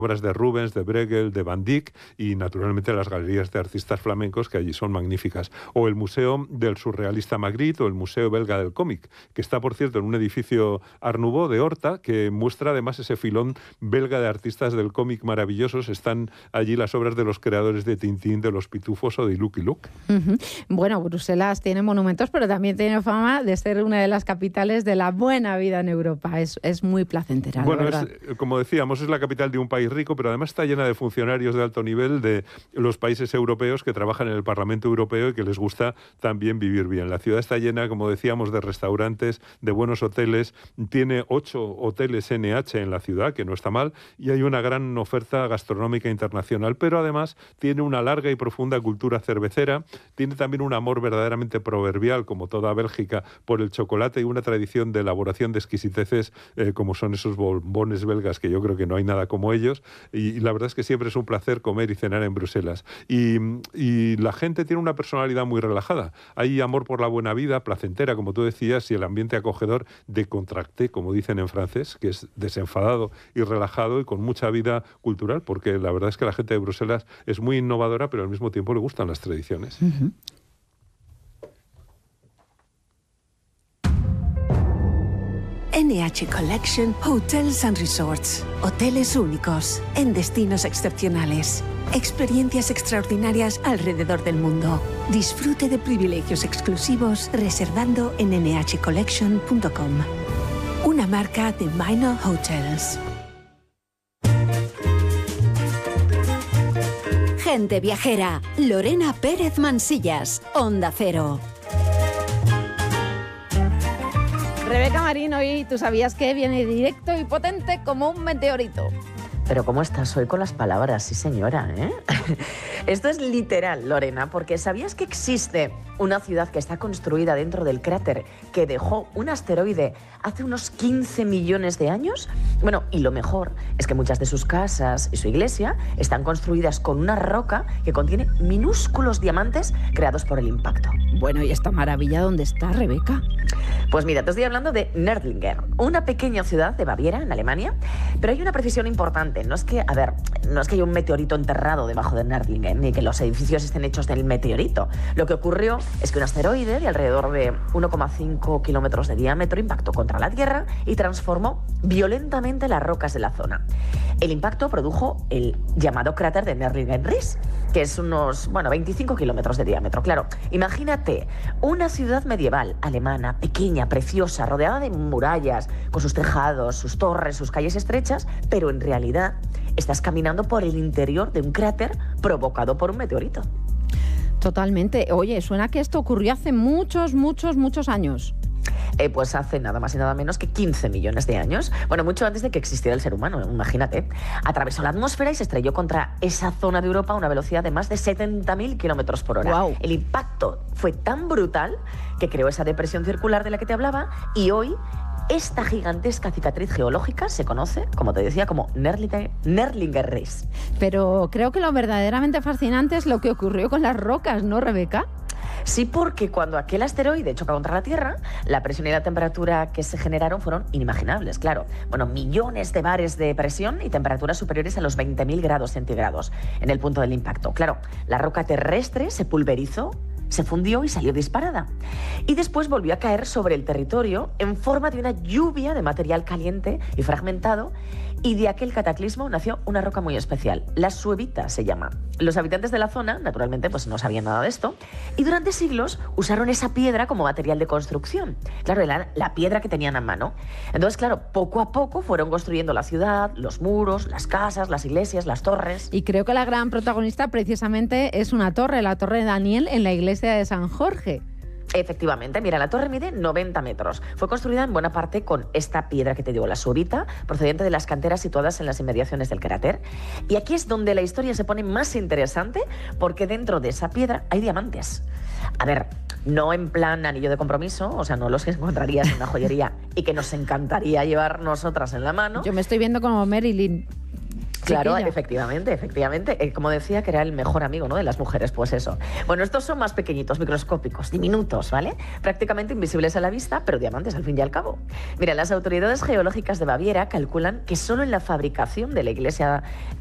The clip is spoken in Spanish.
obras de Rubens, de Bruegel, de Van Dyck y naturalmente las galerías de artistas flamencos que allí son magníficas. O el Museo del Surrealista Magritte o el Museo Belga del Cómic, que está, por cierto, en un edificio Art Nouveau de Horta, que muestra además ese filón belga de artistas del cómic maravillosos. Están allí las obras de los creadores de Tintín, de los Pitufos o de Lucky Luke. Uh-huh. Bueno, Bruselas tiene monumentos, pero también tiene fama de ser una de las capitales de la buena vida en Europa. Es muy placentera, bueno, ¿verdad? Como decíamos, es la capital de un país rico, pero además está llena de funcionarios de alto nivel de los países europeos que trabajan en el Parlamento Europeo y que les gusta también vivir bien. La ciudad está llena, como decíamos, de restaurantes, de buenos hoteles. Tiene 8 hoteles NH en la ciudad, que no está mal, y hay una gran oferta gastronómica internacional, pero además tiene una larga y profunda cultura cervecera, tiene también un amor verdaderamente proverbial, como toda Bélgica, por el chocolate y una tradición de elaboración de exquisiteces como son esos bombones belgas, que yo creo que no hay nada como ellos, y la verdad es que siempre es un placer comer y cenar en Bruselas. Y la gente tiene una personalidad muy relajada. Hay amor por la buena vida, placentera, como tú decías, y el ambiente acogedor décontracté, como dicen en francés, que es desenfadado y relajado y con mucha vida cultural, porque la verdad es que la gente de Bruselas es muy innovadora, pero al mismo tiempo le gustan las tradiciones. Uh-huh. NH Collection Hotels and Resorts. Hoteles únicos, en destinos excepcionales. Experiencias extraordinarias alrededor del mundo. Disfrute de privilegios exclusivos reservando en nhcollection.com. Una marca de Minor Hotels. Gente viajera. Lorena Pérez Mansillas. Onda Cero. Rebeca Marín, hoy tú sabías que viene directo y potente como un meteorito. Pero ¿cómo estás hoy con las palabras? Sí, señora, ¿eh? Esto es literal, Lorena, porque ¿sabías que existe una ciudad que está construida dentro del cráter que dejó un asteroide hace unos 15 millones de años? Bueno, y lo mejor es que muchas de sus casas y su iglesia están construidas con una roca que contiene minúsculos diamantes creados por el impacto. Bueno, ¿y esta maravilla dónde está, Rebeca? Pues mira, te estoy hablando de Nördlingen, una pequeña ciudad de Baviera, en Alemania, pero hay una precisión importante. No es que haya un meteorito enterrado debajo de Nördlingen, ni que los edificios estén hechos del meteorito. Lo que ocurrió es que un asteroide de alrededor de 1,5 kilómetros de diámetro impactó contra la Tierra y transformó violentamente las rocas de la zona. El impacto produjo el llamado cráter de Nördlingen-Ries, que es unos, 25 kilómetros de diámetro. Claro, imagínate una ciudad medieval alemana, pequeña, preciosa, rodeada de murallas, con sus tejados, sus torres, sus calles estrechas, pero en realidad estás caminando por el interior de un cráter provocado por un meteorito. Totalmente. Oye, suena que esto ocurrió hace muchos años. Pues hace nada más y nada menos que 15 millones de años. Bueno, mucho antes de que existiera el ser humano, imagínate. Atravesó la atmósfera y se estrelló contra esa zona de Europa a una velocidad de más de 70.000 kilómetros por hora. Wow. El impacto fue tan brutal que creó esa depresión circular de la que te hablaba y hoy esta gigantesca cicatriz geológica se conoce, como te decía, como Nördlingen-Ries. Pero creo que lo verdaderamente fascinante es lo que ocurrió con las rocas, ¿no, Rebeca? Sí, porque cuando aquel asteroide choca contra la Tierra, la presión y la temperatura que se generaron fueron inimaginables, claro. Bueno, millones de bares de presión y temperaturas superiores a los 20.000 grados centígrados en el punto del impacto. Claro, la roca terrestre se pulverizó, se fundió y salió disparada. Y después volvió a caer sobre el territorio en forma de una lluvia de material caliente y fragmentado. Y de aquel cataclismo nació una roca muy especial, la suevita se llama. Los habitantes de la zona, naturalmente, pues no sabían nada de esto, y durante siglos usaron esa piedra como material de construcción. Claro, era la piedra que tenían a mano. Entonces, claro, poco a poco fueron construyendo la ciudad, los muros, las casas, las iglesias, las torres. Y creo que la gran protagonista precisamente es una torre, la Torre de Daniel en la iglesia de San Jorge. Efectivamente, mira, la torre mide 90 metros. Fue construida en buena parte con esta piedra que te digo, la suevita, procedente de las canteras situadas en las inmediaciones del cráter. Y aquí es donde la historia se pone más interesante, porque dentro de esa piedra hay diamantes. A ver, no en plan anillo de compromiso, o sea, no los que encontrarías en una joyería y que nos encantaría llevar nosotras en la mano. Yo me estoy viendo como Marilyn. Claro, chiquilla. efectivamente. Como decía, que era el mejor amigo, ¿no?, de las mujeres, pues eso. Bueno, estos son más pequeñitos, microscópicos, diminutos, ¿vale? Prácticamente invisibles a la vista, pero diamantes al fin y al cabo. Mira, las autoridades geológicas de Baviera calculan que solo en la fabricación de la iglesia